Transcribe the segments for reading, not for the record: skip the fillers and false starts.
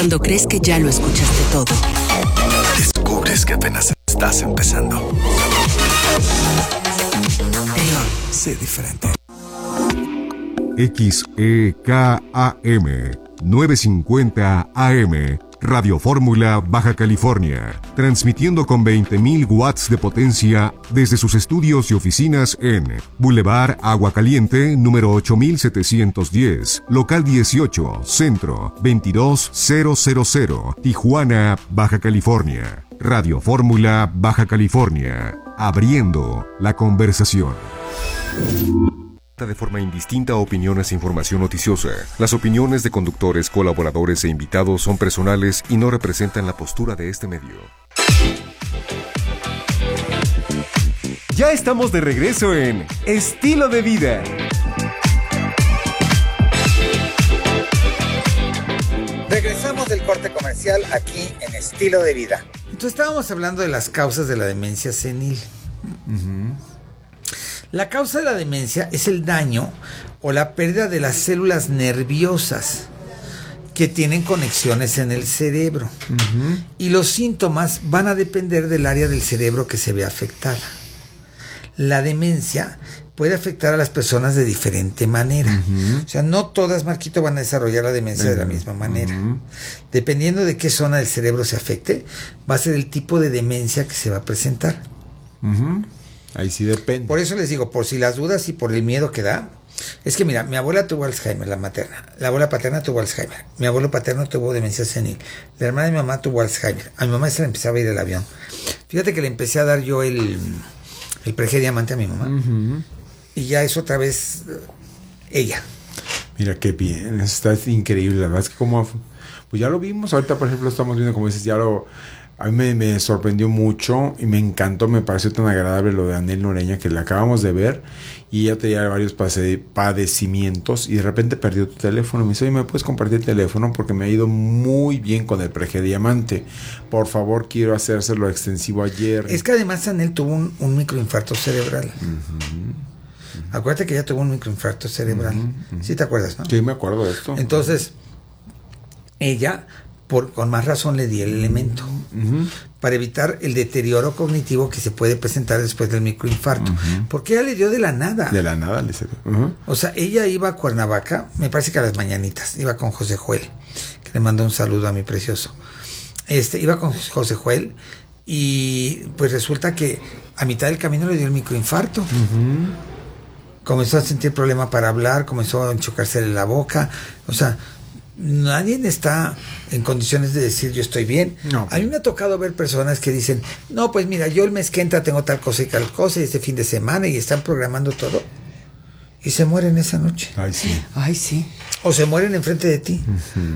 Cuando crees que ya lo escuchaste todo, descubres que apenas estás empezando. Sé diferente. XEKAM 950 AM Radio Fórmula, Baja California, transmitiendo con 20.000 watts de potencia desde sus estudios y oficinas en Boulevard Agua Caliente, número 8710, local 18, centro 22000, Tijuana, Baja California. Radio Fórmula, Baja California, abriendo la conversación. De forma indistinta opiniones e información noticiosa. Las opiniones de conductores, colaboradores e invitados son personales y no representan la postura de este medio. Ya estamos de regreso en Estilo de Vida. Regresamos del corte comercial aquí en Estilo de Vida. Entonces estábamos hablando de las causas de la demencia senil. La causa de la demencia es el daño o la pérdida de las células nerviosas que tienen conexiones en el cerebro. Y los síntomas van a depender del área del cerebro que se ve afectada. La demencia puede afectar a las personas de diferente manera. O sea, no todas, Marquito, van a desarrollar la demencia de la misma manera. Dependiendo de qué zona del cerebro se afecte, va a ser el tipo de demencia que se va a presentar. Ahí sí depende. Por eso les digo, por si las dudas y por el miedo que da, es que mira, mi abuela tuvo Alzheimer, la materna. La abuela paterna tuvo Alzheimer. Mi abuelo paterno tuvo demencia senil. La hermana de mi mamá tuvo Alzheimer. A mi mamá se le empezaba a ir el avión. Fíjate que le empecé a dar yo el Prege Diamante a mi mamá. Y ya es otra vez ella. Mira qué bien, está increíble. La verdad es que como, pues ya lo vimos. Ahorita, por ejemplo, estamos viendo, como dices, a mí me sorprendió mucho y me encantó, me pareció tan agradable lo de Anel Noreña, que la acabamos de ver y ella tenía varios padecimientos y de repente perdió tu teléfono. Me dice, oye, ¿me puedes compartir el teléfono? Porque me ha ido muy bien con el Prege Diamante. Por favor, quiero hacérselo extensivo ayer. Es que además Anel tuvo un microinfarto cerebral. Acuérdate que ella tuvo un microinfarto cerebral. ¿Sí te acuerdas, no? Sí, me acuerdo de esto. Entonces, ella... con más razón le di el elemento para evitar el deterioro cognitivo que se puede presentar después del microinfarto, porque ella le dio de la nada. De la nada le dio. O sea, ella iba a Cuernavaca, me parece que a las mañanitas, iba con José Joel, que le mando un saludo a mi precioso. Iba con José Joel y pues resulta que a mitad del camino le dio el microinfarto. Comenzó a sentir problema para hablar, comenzó a enchocársele la boca, o sea, nadie está en condiciones de decir yo estoy bien. No. A mí me ha tocado ver personas que dicen, no, pues mira, yo el mes que entra tengo tal cosa y tal cosa y este fin de semana y están programando todo y se mueren esa noche. Ay, sí. Ay, sí. O se mueren enfrente de ti.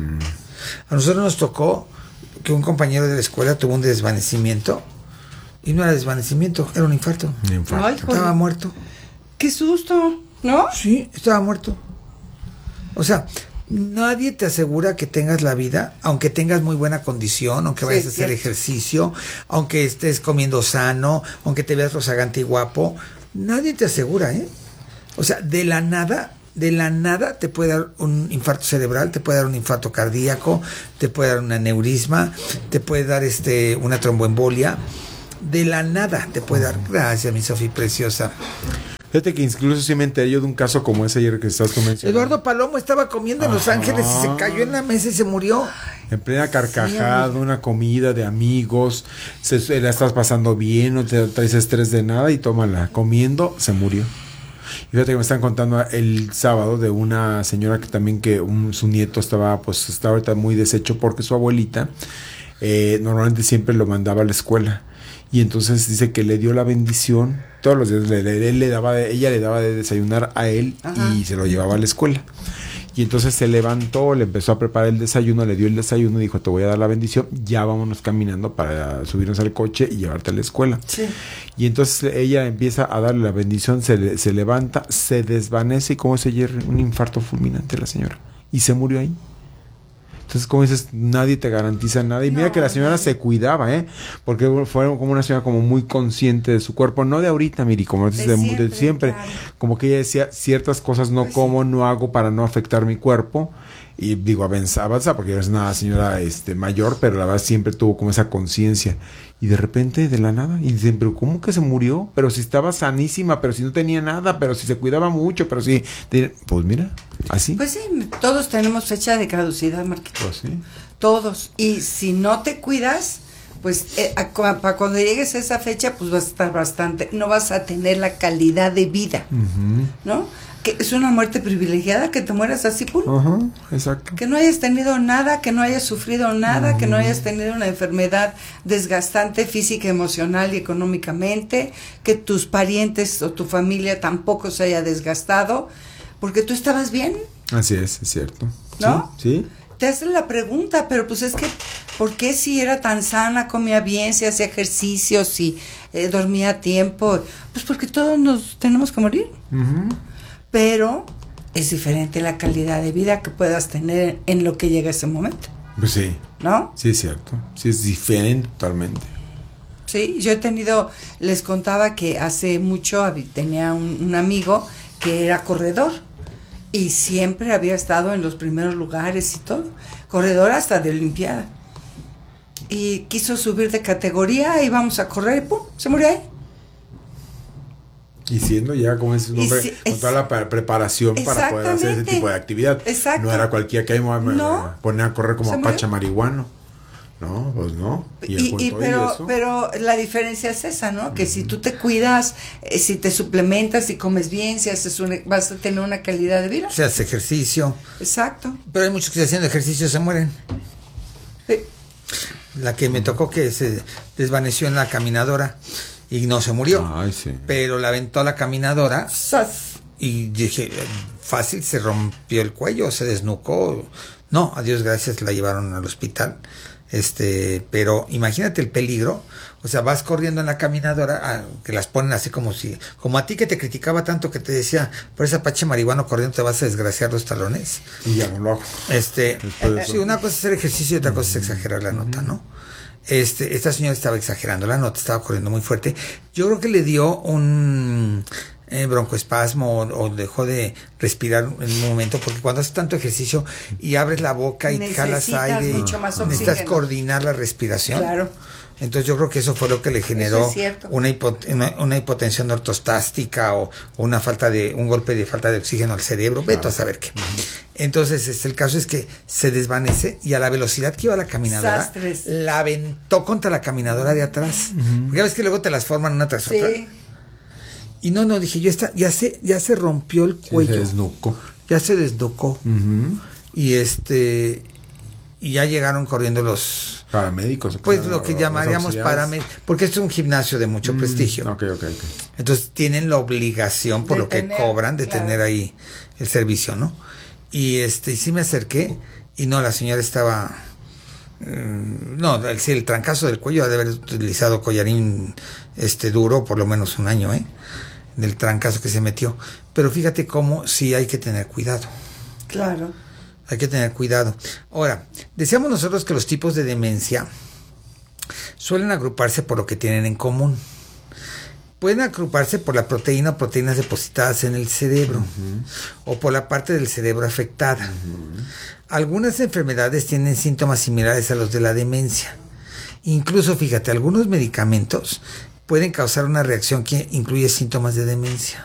A nosotros nos tocó que un compañero de la escuela tuvo un desvanecimiento y no era desvanecimiento, era un infarto. Ay, estaba muerto. ¡Qué susto! ¿No? Sí, estaba muerto. O sea, nadie te asegura que tengas la vida, aunque tengas muy buena condición, aunque vayas a hacer ejercicio, aunque estés comiendo sano, aunque te veas rozagante y guapo. Nadie te asegura, ¿eh? O sea, de la nada te puede dar un infarto cerebral, te puede dar un infarto cardíaco, te puede dar un aneurisma, te puede dar una tromboembolia. De la nada te puede dar. Gracias, mi Sofía preciosa. Fíjate que incluso sí me enteré yo de un caso como ese ayer que estás mencionando. Eduardo Palomo estaba comiendo en Los Ángeles y se cayó en la mesa y se murió. En plena carcajada, una comida de amigos, la estás pasando bien, no te traes estrés de nada y tómala. Comiendo, se murió. Y fíjate que me están contando el sábado de una señora que también su nieto estaba ahorita muy deshecho porque su abuelita normalmente siempre lo mandaba a la escuela. Y entonces dice que le dio la bendición todos los días. Ella le daba de desayunar a él. Ajá. Y se lo llevaba a la escuela. Y entonces se levantó, le empezó a preparar el desayuno, le dio el desayuno, dijo, te voy a dar la bendición, ya vámonos caminando para subirnos al coche y llevarte a la escuela. Sí. Y entonces ella empieza a darle la bendición, se levanta, se desvanece y como se hierve un infarto fulminante la señora. Y se murió ahí. Entonces, como dices, nadie te garantiza nada. Y mira que la señora se cuidaba, porque fue como una señora como muy consciente de su cuerpo. No de ahorita, Miri, como dices, de siempre. Claro. Como que ella decía, ciertas cosas no como, no hago para no afectar mi cuerpo. Y digo, avanzada porque es una señora mayor, pero la verdad siempre tuvo como esa conciencia. Y de repente, de la nada, y dicen, pero ¿cómo que se murió? Pero si estaba sanísima, pero si no tenía nada, pero si se cuidaba mucho, pero si... Pues mira, así. Pues sí, todos tenemos fecha de caducidad, Marquito. Pues sí. Todos. Y si no te cuidas, pues para cuando llegues a esa fecha, pues vas a estar bastante... No vas a tener la calidad de vida, ¿no? Que es una muerte privilegiada, que te mueras así, puro. Exacto. Que no hayas tenido nada, que no hayas sufrido nada, que no hayas tenido una enfermedad desgastante física, emocional y económicamente, que tus parientes o tu familia tampoco se haya desgastado, porque tú estabas bien, Así es cierto. ¿no? Sí. Te hacen la pregunta, pero pues es que, ¿por qué si era tan sana, comía bien, si hacía ejercicios, si dormía a tiempo? Pues porque todos nos tenemos que morir. Pero es diferente la calidad de vida que puedas tener en lo que llega ese momento. Pues sí. ¿No? Sí, es cierto. Sí, es diferente totalmente. Sí, yo he tenido, les contaba que hace mucho tenía un amigo que era corredor y siempre había estado en los primeros lugares y todo. Corredor hasta de Olimpiada. Y quiso subir de categoría y vamos a correr y ¡pum! Se murió ahí. Y siendo ya como ese hombre con toda la preparación para poder hacer ese tipo de actividad. Exacto. No era cualquiera que ahí me ponía a correr como ¿Se Apache murió? marihuano. No, pues no. Pero la diferencia es esa, ¿no? Que si tú te cuidas, si te suplementas, si comes bien, si haces vas a tener una calidad de vida. Se hace ejercicio. Exacto. Pero hay muchos que haciendo ejercicio se mueren. Sí. La que me tocó que se desvaneció en la caminadora y no se murió. Ay, sí. Pero la aventó a la caminadora ¡Sas! y dije, fácil, se rompió el cuello, se desnucó. No, a Dios gracias, la llevaron al hospital. Pero imagínate el peligro. O sea, vas corriendo en la caminadora, que las ponen así como a ti que te criticaba tanto, que te decía, por ese Apache marihuano corriendo te vas a desgraciar los talones. Y ya no lo hago. Sí, una cosa es hacer ejercicio y otra cosa es exagerar la nota, ¿no? Esta señora estaba exagerando la nota, estaba corriendo muy fuerte. Yo creo que le dio un broncoespasmo o dejó de respirar en un momento, porque cuando haces tanto ejicio y abres la boca y jalas aire, mucho más necesitas oxígeno. Coordinar la respiración. Claro. Entonces yo creo que eso fue lo que le generó es cierto. una hipotensión ortostástica o un golpe de falta de oxígeno al cerebro, vete a saber qué. Entonces el caso es que se desvanece y a la velocidad que iba la caminadora, Sastres. la aventó contra la caminadora de atrás. Porque ya ves que luego te las forman una tras otra. Y no, dije yo, ya se rompió el cuello. Se desnucó. Ya se desnucó. Y y ya llegaron corriendo los paramédicos. Pues lo que llamaríamos paramédicos, porque esto es un gimnasio de mucho prestigio. Ok. Entonces tienen la obligación, por De lo que tener, cobran, de claro. tener ahí el servicio, ¿no? Y sí me acerqué y no, la señora estaba... el trancazo del cuello ha de haber utilizado collarín duro por lo menos un año, del trancazo que se metió. Pero fíjate cómo sí hay que tener cuidado. Claro. Hay que tener cuidado. Ahora, decíamos nosotros que los tipos de demencia suelen agruparse por lo que tienen en común. Pueden agruparse por la proteína o proteínas depositadas en el cerebro o por la parte del cerebro afectada. Algunas enfermedades tienen síntomas similares a los de la demencia. Incluso, fíjate, algunos medicamentos pueden causar una reacción que incluye síntomas de demencia.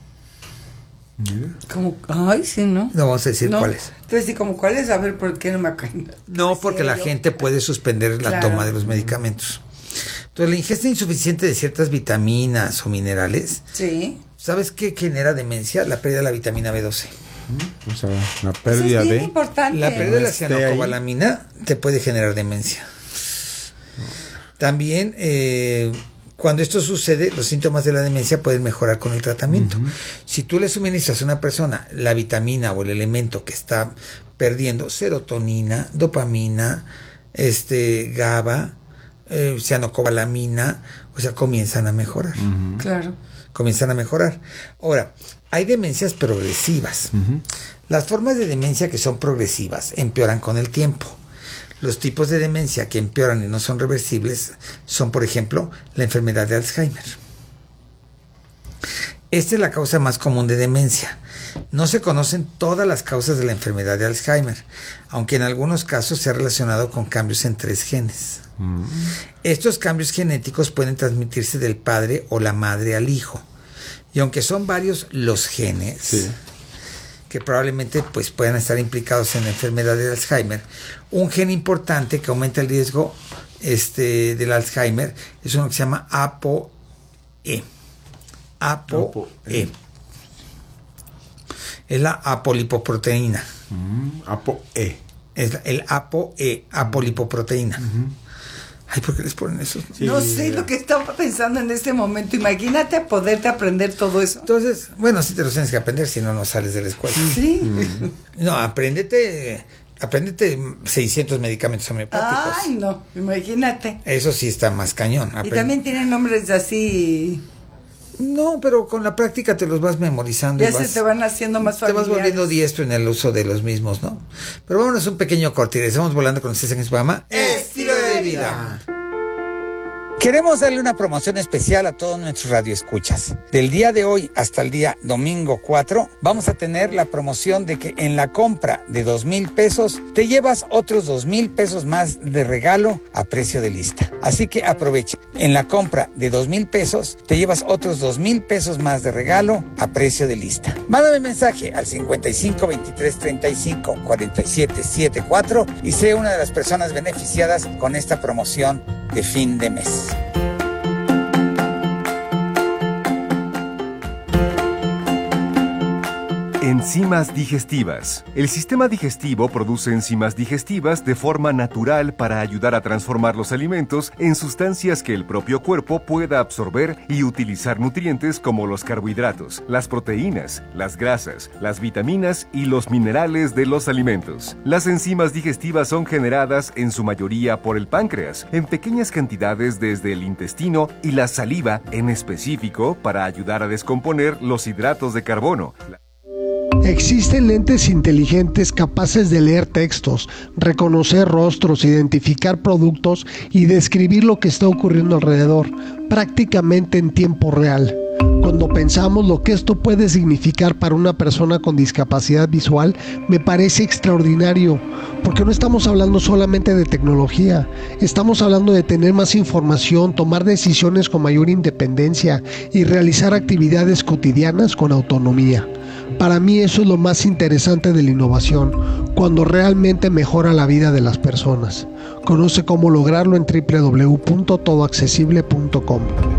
Como, ay, sí, ¿no? No vamos a decir cuáles. Entonces, sí, como cuáles, a ver, ¿por qué no me acuerdo? No, porque la gente puede suspender la toma de los medicamentos. Entonces, la ingesta insuficiente de ciertas vitaminas o minerales, sí. ¿Sabes qué genera demencia? La pérdida de la vitamina B12. O sea, la pérdida Eso es bien de... importante. La pérdida de la esté cianocobalamina te puede generar demencia. También, cuando esto sucede, los síntomas de la demencia pueden mejorar con el tratamiento. Si tú le suministras a una persona la vitamina o el elemento que está perdiendo, serotonina, dopamina, GABA, cianocobalamina, o sea, comienzan a mejorar. Claro. Comienzan a mejorar. Ahora, hay demencias progresivas. Las formas de demencia que son progresivas empeoran con el tiempo. Los tipos de demencia que empeoran y no son reversibles son, por ejemplo, la enfermedad de Alzheimer. Esta es la causa más común de demencia. No se conocen todas las causas de la enfermedad de Alzheimer, aunque en algunos casos se ha relacionado con cambios en 3 genes. Estos cambios genéticos pueden transmitirse del padre o la madre al hijo. Y aunque son varios los genes que probablemente pues, puedan estar implicados en la enfermedad de Alzheimer, un gen importante que aumenta el riesgo del Alzheimer es uno que se llama ApoE. ApoE. Es la apolipoproteína. ApoE. Es el ApoE, apolipoproteína. Ay, ¿por qué les ponen eso? Sí, no sé lo que estaba pensando en este momento. Imagínate poderte aprender todo eso. Entonces, bueno, sí te lo tienes que aprender, si no, no sales de la escuela. Sí. No, apréndete 600 medicamentos homeopáticos. Ay, no, imagínate. Eso sí está más cañón. Y también tienen nombres así. No, pero con la práctica te los vas memorizando. Ya se te van haciendo más familiares. Te vas volviendo diestro en el uso de los mismos, ¿no? Pero vámonos un pequeño corte y estamos volando con ustedes en este programa Estilo de Vida. Queremos darle una promoción especial a todos nuestros radioescuchas. Del día de hoy hasta el día domingo 4, vamos a tener la promoción de que en la compra de 2,000 pesos te llevas otros 2,000 pesos más de regalo a precio de lista. Así que aprovecha. En la compra de 2,000 pesos te llevas otros 2,000 pesos más de regalo a precio de lista. Mándame mensaje al 55 23 35 47 74 y sé una de las personas beneficiadas con esta promoción de fin de mes. Enzimas digestivas. El sistema digestivo produce enzimas digestivas de forma natural para ayudar a transformar los alimentos en sustancias que el propio cuerpo pueda absorber y utilizar nutrientes como los carbohidratos, las proteínas, las grasas, las vitaminas y los minerales de los alimentos. Las enzimas digestivas son generadas en su mayoría por el páncreas, en pequeñas cantidades desde el intestino y la saliva en específico para ayudar a descomponer los hidratos de carbono. Existen lentes inteligentes capaces de leer textos, reconocer rostros, identificar productos y describir lo que está ocurriendo alrededor, prácticamente en tiempo real. Cuando pensamos lo que esto puede significar para una persona con discapacidad visual, me parece extraordinario, porque no estamos hablando solamente de tecnología, estamos hablando de tener más información, tomar decisiones con mayor independencia y realizar actividades cotidianas con autonomía. Para mí eso es lo más interesante de la innovación, cuando realmente mejora la vida de las personas. Conoce cómo lograrlo en www.todoaccesible.com.